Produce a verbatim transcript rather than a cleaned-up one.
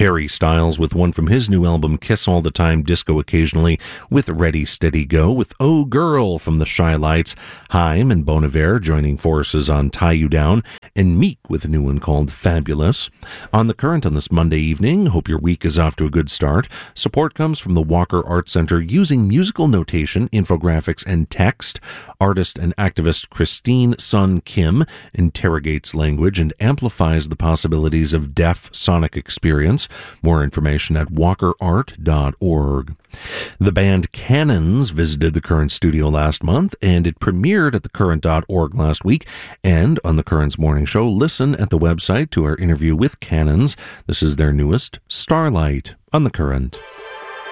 Harry Styles with one from his new album Kiss All the Time, Disco Occasionally, with Ready Steady Go, with Oh Girl from the Shy Lights, Haim and Bon Iver joining forces on Tie You Down, and Meek with a new one called Fabulous. On The Current on this Monday evening, hope your week is off to a good start. Support comes from the Walker Art Center using musical notation, infographics, and text. Artist and activist Christine Sun Kim interrogates language and amplifies the possibilities of deaf sonic experience. More information at walker art dot org. The band Cannons visited the Current studio last month, and it premiered at the current dot org last week. And on the Current's morning show, listen at the website to our interview with Cannons. This is their newest, Starlight, on the Current.